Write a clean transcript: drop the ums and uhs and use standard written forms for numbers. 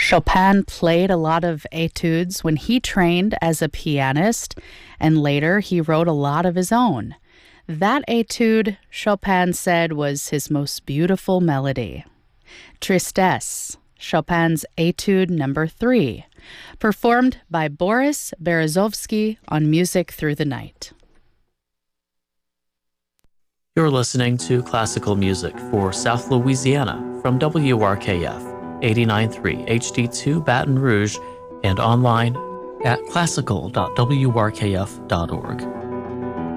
Chopin played a lot of etudes when he trained as a pianist, and later he wrote a lot of his own. That etude, Chopin said, was his most beautiful melody. Tristesse, Chopin's Etude Number 3, performed by Boris Berezovsky on Music Through the Night. You're listening to classical music for South Louisiana from WRKF 89.3 HD2 Baton Rouge and online at classical.wrkf.org.